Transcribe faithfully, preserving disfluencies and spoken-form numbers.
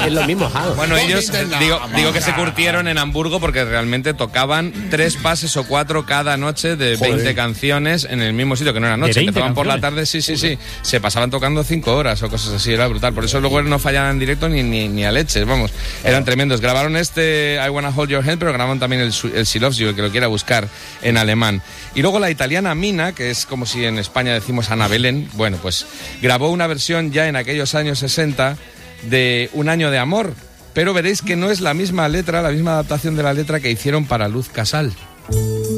es lo mismo, Jao. Bueno, ellos, digo, digo que se curtieron en Hamburgo porque realmente tocaban tres pases o cuatro cada noche de veinte Joder. canciones en el mismo sitio, que no era noche. Empezaban por la tarde, sí, sí, sí. Se pasaban tocando cinco horas o cosas así, era brutal. Por eso luego no fallaban en directo ni, ni, ni a leches, vamos. Eran tremendos. Grabaron este I Wanna Hold Your Hand, pero grabaron también el, el She Loves You, el que lo quiera buscar en alemán. Y luego la italiana Mina, que es como si en España decimos Ana Belén, bueno, pues grabó una versión ya en aquellos años sesenta de Un año de amor, pero veréis que no es la misma letra, la misma adaptación de la letra que hicieron para Luz Casal.